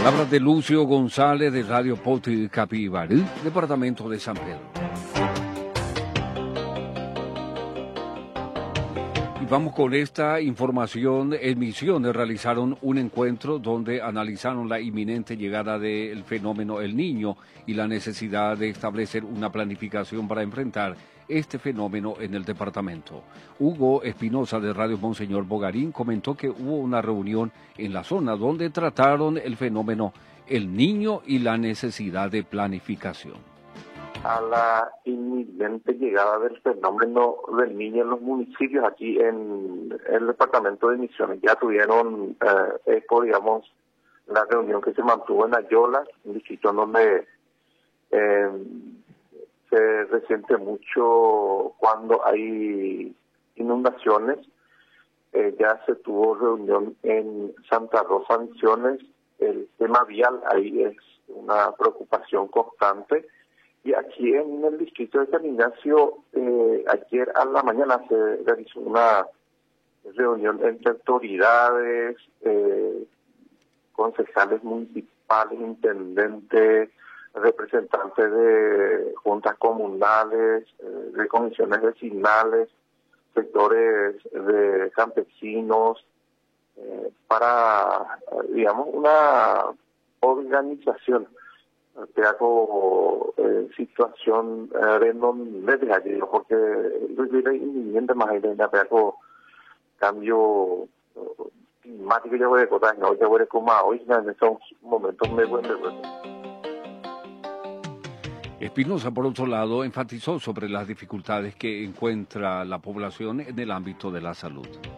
Palabras de Lucio González de Radio Poti Capibarí, departamento de San Pedro. Y vamos con esta información. En Misiones realizaron un encuentro donde analizaron la inminente llegada del fenómeno El Niño y la necesidad de establecer una planificación para enfrentar este fenómeno en el departamento. Hugo Espinosa de Radio Monseñor Bogarín comentó que hubo una reunión en la zona donde trataron el fenómeno El Niño y la necesidad de planificación. A la inminente llegada del fenómeno del niño en los municipios aquí en el departamento de Misiones. Ya tuvieron eco, digamos, la reunión que se mantuvo en Ayolas, un distrito donde se resiente mucho cuando hay inundaciones. Ya se tuvo reunión en Santa Rosa, Misiones. El tema vial ahí es una preocupación constante. Y aquí en el distrito de San Ignacio, ayer a la mañana se realizó una reunión entre autoridades, concejales municipales, intendentes, representantes de juntas comunales, de comisiones vecinales, sectores de campesinos, para, digamos, una organización. Te hago situación desde allí, porque vivir inminente más allá te hago cambio climático, ya voy a contar, no, ya voy a comer hoy, en estos momentos me voy a ver. Espinosa, por otro lado, enfatizó sobre las dificultades que encuentra la población en el ámbito de la salud.